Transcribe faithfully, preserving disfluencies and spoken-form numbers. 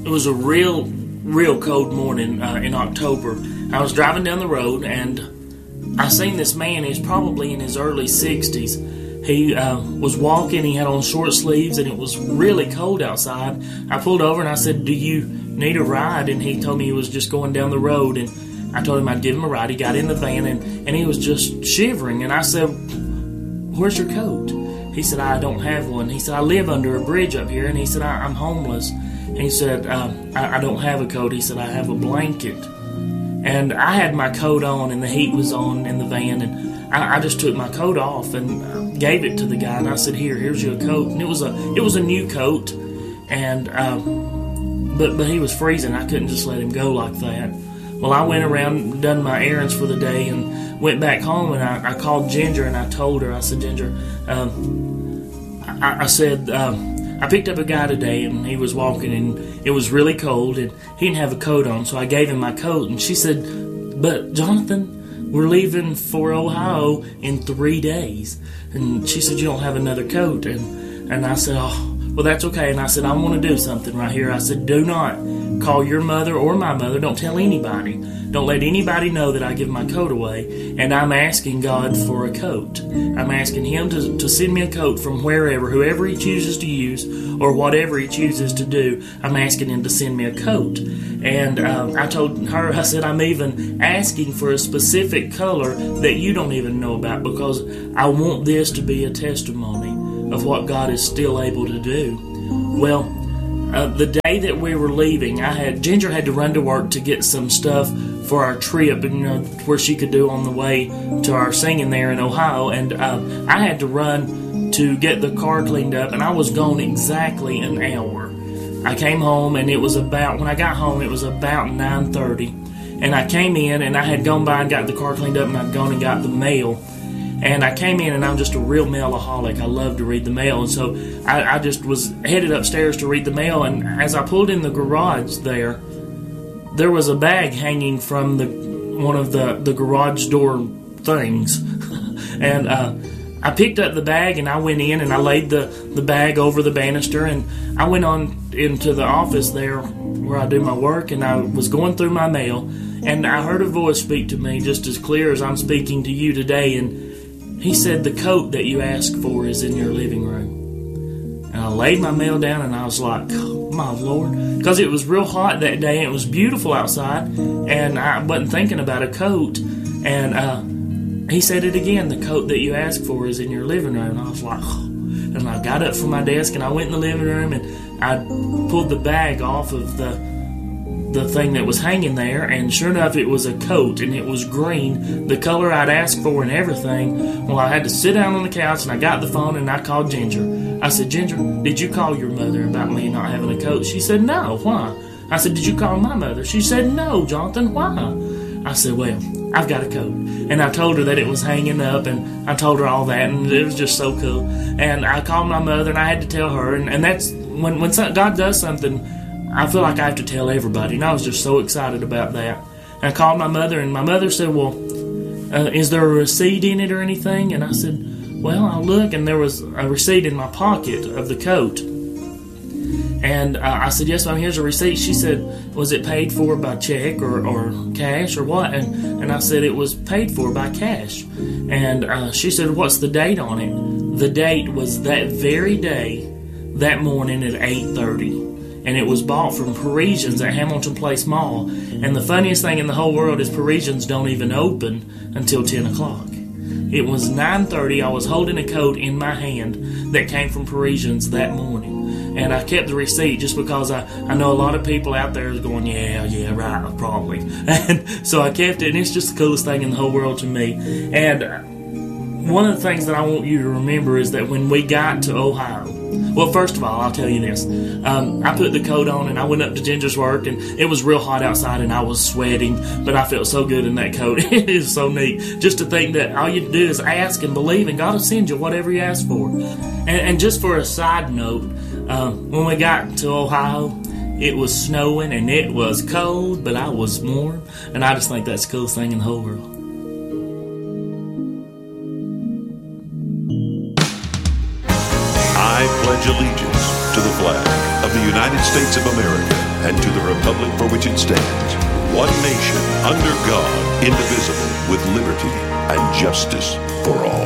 it was a real, real cold morning uh, in October. I was driving down the road, and I seen this man. He's probably in his early sixties. He uh, was walking. He had on short sleeves, and it was really cold outside. I pulled over, and I said, "Do you need a ride?" And he told me he was just going down the road, and I told him I'd give him a ride. He got in the van, and, and he was just shivering, and I said, "Where's your coat?" He said, "I don't have one." He said, "I live under a bridge up here," and he said, I, "I'm homeless." And he said, uh, I, I don't have a coat." He said, "I have a blanket." And I had my coat on, and the heat was on in the van, and I, I just took my coat off and gave it to the guy, and I said, "Here, here's your coat." And it was a it was a new coat, and uh, but but he was freezing. I couldn't just let him go like that. Well, I went around, done my errands for the day, and went back home, and I, I called Ginger, and I told her, I said, "Ginger, um, I, I said, um, I picked up a guy today, and he was walking, and it was really cold, and he didn't have a coat on, so I gave him my coat." And she said, "But, Jonathan, we're leaving for Ohio in three days. And she said, "You don't have another coat." And, and I said, "Oh, well, that's okay." And I said, "I want to do something right here." I said, "Do not call your mother or my mother. Don't tell anybody. Don't let anybody know that I give my coat away. And I'm asking God for a coat. I'm asking Him to, to send me a coat from wherever, whoever He chooses to use, or whatever He chooses to do. I'm asking Him to send me a coat." And uh, I told her, I said, "I'm even asking for a specific color that you don't even know about, because I want this to be a testimony of what God is still able to do." Well, uh, the day that we were leaving, I had Ginger had to run to work to get some stuff for our trip, and you know, where she could do on the way to our singing there in Ohio. And uh, I had to run to get the car cleaned up, and I was gone exactly an hour. I came home, and it was about, when I got home, it was about nine thirty. And I came in, and I had gone by and got the car cleaned up, and I'd gone and got the mail. And I came in, and I'm just a real mailaholic. I love to read the mail. And so I, I just was headed upstairs to read the mail. And as I pulled in the garage there, there was a bag hanging from the one of the, the garage door things. and uh, I picked up the bag, and I went in, and I laid the, the bag over the banister. And I went on into the office there where I do my work, and I was going through my mail. And I heard a voice speak to me just as clear as I'm speaking to you today. And he said, "The coat that you asked for is in your living room." And I laid my mail down, and I was like, "Oh, my Lord." Because it was real hot that day, and it was beautiful outside, and I wasn't thinking about a coat. And uh, he said it again, "The coat that you asked for is in your living room." And I was like, oh. And I got up from my desk, and I went in the living room, and I pulled the bag off of the the thing that was hanging there, and sure enough, it was a coat, and it was green, the color I'd asked for and everything. Well, I had to sit down on the couch, and I got the phone, and I called Ginger. I said, "Ginger, did you call your mother about me not having a coat?" She said, "No, why?" I said, "Did you call my mother?" She said, "No, Jonathan, why?" I said, "Well, I've got a coat." And I told her that it was hanging up, and I told her all that, and it was just so cool. And I called my mother, and I had to tell her, and, and that's, when, when God does something, I feel like I have to tell everybody, and I was just so excited about that. And I called my mother, and my mother said, "Well, uh, is there a receipt in it or anything?" And I said, "Well, I'll look," and there was a receipt in my pocket of the coat. And uh, I said, "Yes, ma'am, here's a receipt." She said, "Was it paid for by check or, or cash or what?" And, and I said, "It was paid for by cash." And uh, she said, "What's the date on it?" The date was that very day, that morning at eight thirty. And it was bought from Parisians at Hamilton Place Mall. And the funniest thing in the whole world is Parisians don't even open until ten o'clock. It was nine thirty. I was holding a coat in my hand that came from Parisians that morning. And I kept the receipt just because I, I know a lot of people out there is going, yeah, yeah, right, probably. And so I kept it, and it's just the coolest thing in the whole world to me. And one of the things that I want you to remember is that when we got to Ohio, well, first of all, I'll tell you this. Um, I put the coat on, and I went up to Ginger's work, and it was real hot outside, and I was sweating, but I felt so good in that coat. It is so neat just to think that all you do is ask and believe, and God will send you whatever you ask for. And, and just for a side note, um, when we got to Ohio, it was snowing, and it was cold, but I was warm, and I just think that's the coolest thing in the whole world. I pledge allegiance to the flag of the United States of America and to the republic for which it stands, one nation, under God, indivisible, with liberty and justice for all.